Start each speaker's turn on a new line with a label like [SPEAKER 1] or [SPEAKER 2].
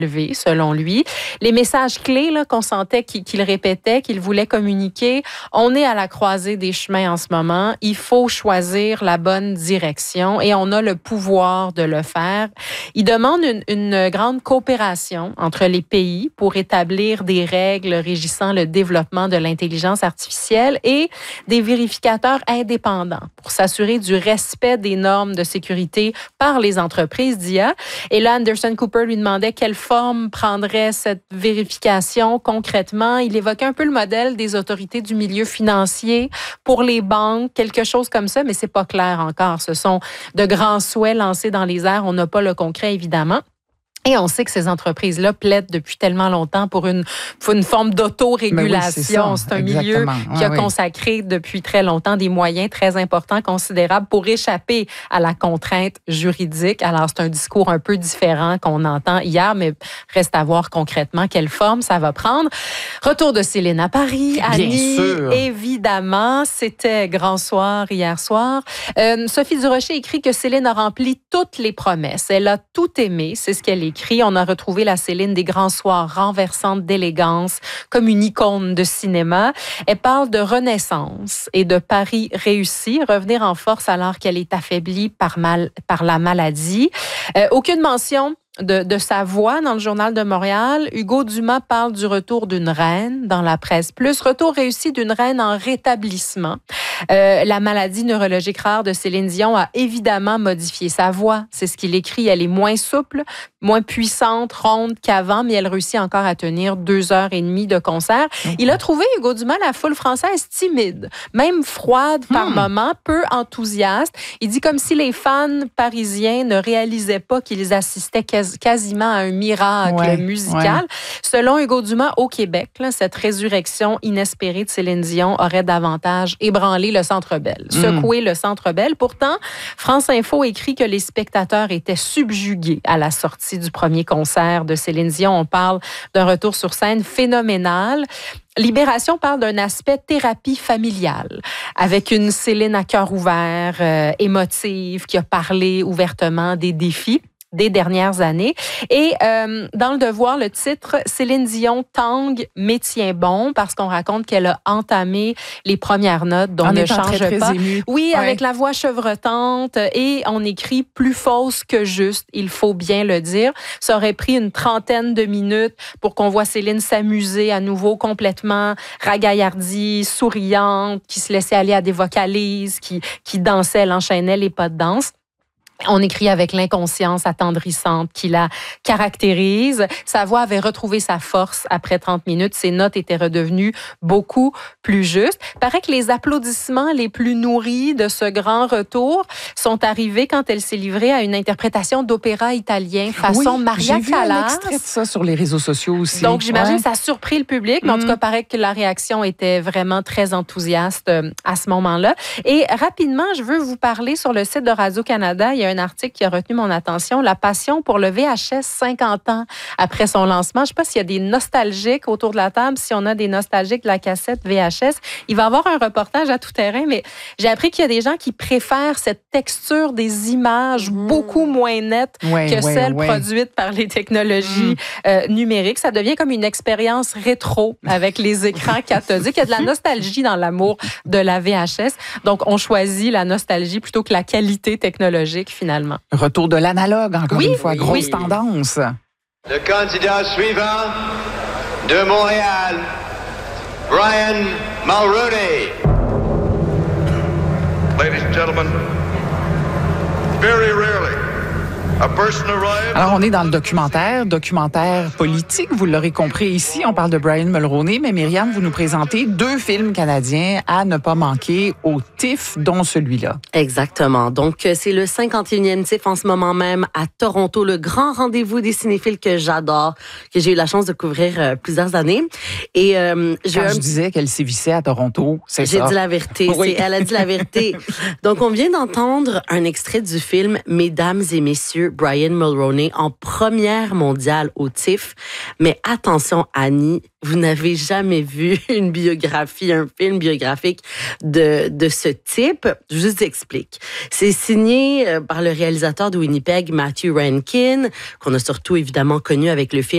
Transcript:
[SPEAKER 1] selon lui. Les messages clés là, qu'on sentait qu'il répétait, qu'il voulait communiquer, on est à la croisée des chemins en ce moment. Il faut choisir la bonne direction et on a le pouvoir de le faire. Il demande une grande coopération entre les pays pour établir des règles régissant le développement de l'intelligence artificielle et des vérificateurs indépendants pour s'assurer du respect des normes de sécurité par les entreprises d'IA. Et là, Anderson Cooper lui demandait quelle forme prendrait cette vérification concrètement. Il évoquait un peu le modèle des autorités du milieu financier pour les banques, quelque chose comme ça, mais c'est pas clair encore. Ce sont de grands souhaits lancés dans les airs. On n'a pas le concret, évidemment. Et on sait que ces entreprises-là plaident depuis tellement longtemps pour une forme d'autorégulation. C'est un milieu qui a consacré depuis très longtemps des moyens très importants, considérables pour échapper à la contrainte juridique. Alors, c'est un discours un peu différent qu'on entend hier, mais reste à voir concrètement quelle forme ça va prendre. Retour de Céline à Paris. Annie, évidemment, c'était grand soir hier soir. Sophie Durocher écrit que Céline a rempli toutes les promesses. Elle a tout aimé, c'est ce qu'elle écrit. On a retrouvé la Céline des grands soirs, renversante d'élégance, comme une icône de cinéma. Elle parle de renaissance et de Paris réussi, revenir en force alors qu'elle est affaiblie par la maladie. Aucune mention de sa voix dans le Journal de Montréal. Hugo Dumas parle du retour d'une reine dans la presse plus. Retour réussi d'une reine en rétablissement. La maladie neurologique rare de Céline Dion a évidemment modifié sa voix. C'est ce qu'il écrit. Elle est moins souple, moins puissante, ronde qu'avant, mais elle réussit encore à tenir 2h30 de concert. Il a trouvé, Hugo Dumas, la foule française timide, même froide par moments, peu enthousiaste. Il dit comme si les fans parisiens ne réalisaient pas qu'ils assistaient quasiment à un miracle musical. Selon Hugo Dumas, au Québec, là, cette résurrection inespérée de Céline Dion aurait davantage ébranlé le Centre Bell, secoué le Centre Bell. Pourtant, France Info écrit que les spectateurs étaient subjugués à la sortie du premier concert de Céline Dion. On parle d'un retour sur scène phénoménal. Libération parle d'un aspect thérapie familiale, avec une Céline à cœur ouvert, émotive, qui a parlé ouvertement des défis des dernières années. Et dans Le Devoir, le titre « Céline Dion tangue mais tient bon » parce qu'on raconte qu'elle a entamé les premières notes dont ne change pas. Oui, avec la voix chevrotante et on écrit « plus fausse que juste », il faut bien le dire. Ça aurait pris une trentaine de minutes pour qu'on voit Céline s'amuser à nouveau complètement ragaillardie, souriante, qui se laissait aller à des vocalises, qui dansait, elle enchaînait les pas de danse. On écrit avec l'inconscience attendrissante qui la caractérise. Sa voix avait retrouvé sa force après 30 minutes. Ses notes étaient redevenues beaucoup plus justes. Il paraît que les applaudissements les plus nourris de ce grand retour sont arrivés quand elle s'est livrée à une interprétation d'opéra italien façon Maria Callas. J'ai vu un extrait de
[SPEAKER 2] ça sur les réseaux sociaux aussi.
[SPEAKER 1] Donc, j'imagine que ça a surpris le public, mais en tout cas, il paraît que la réaction était vraiment très enthousiaste à ce moment-là. Et rapidement, je veux vous parler sur le site de Radio-Canada. Il y a un article qui a retenu mon attention, la passion pour le VHS 50 ans après son lancement. Je ne sais pas s'il y a des nostalgiques autour de la table, si on a des nostalgiques de la cassette VHS. Il va y avoir un reportage à tout terrain, mais j'ai appris qu'il y a des gens qui préfèrent cette texture des images beaucoup moins nette que celle produite par les technologies numériques. Ça devient comme une expérience rétro avec les écrans cathodiques. Il y a de la nostalgie dans l'amour de la VHS. Donc, on choisit la nostalgie plutôt que la qualité technologique, finalement.
[SPEAKER 2] Retour de l'analogue, encore une fois. Grosse tendance.
[SPEAKER 3] Le candidat suivant de Montréal, Brian Mulroney.
[SPEAKER 4] Ladies and gentlemen, very rarely a person arrives.
[SPEAKER 2] Alors, on est dans le documentaire politique. Vous l'aurez compris ici, on parle de Brian Mulroney, mais Myriam, vous nous présentez 2 films canadiens à ne pas manquer au TIFF, dont celui-là.
[SPEAKER 5] Exactement. Donc, c'est le 51e TIFF en ce moment même à Toronto, le grand rendez-vous des cinéphiles que j'adore, que j'ai eu la chance de couvrir plusieurs années. Et
[SPEAKER 2] je disais qu'elle sévissait à Toronto, c'est ça.
[SPEAKER 5] J'ai dit la vérité. Oui. Elle a dit la vérité. Donc, on vient d'entendre un extrait du film « Mesdames et messieurs, Brian Mulroney en première mondiale au TIFF. Mais attention, Annie, vous n'avez jamais vu une biographie, un film biographique de ce type. Je vous explique. C'est signé par le réalisateur de Winnipeg, Matthew Rankin, qu'on a surtout évidemment connu avec le film